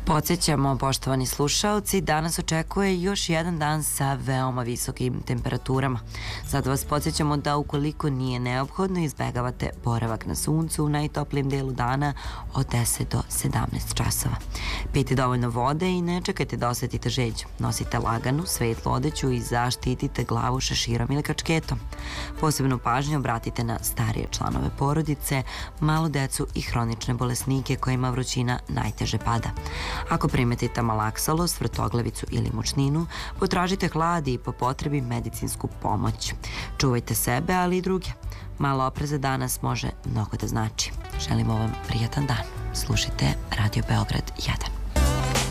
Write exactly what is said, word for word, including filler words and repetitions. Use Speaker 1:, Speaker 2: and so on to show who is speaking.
Speaker 1: Podsećamo, poštovani slušaoci, danas očekuje još jedan dan sa veoma visokim temperaturama. Zato vas podsećamo da ukoliko nije neophodno, izbegavate boravak na suncu u najtoplijem delu dana od deset do sedamnaest časova. Pijte dovoljno vode i ne čekajte da osetite žeđ. Nosite laganu, svetlu odeću i zaštitite glavu šeširom ili kačketom. Posebnu pažnju obratite na starije članove porodice, malu decu i hronične bolesnike kojima vrućina najteže pada. Ako primetite malaksalost, vrtoglavicu ili mučninu, potražite hlad i po potrebi medicinsku pomoć. Čuvajte sebe, ali i druge. Malo opreza danas može mnogo da znači. Želimo vam prijatan dan. Slušajte Radio Beograd jedan.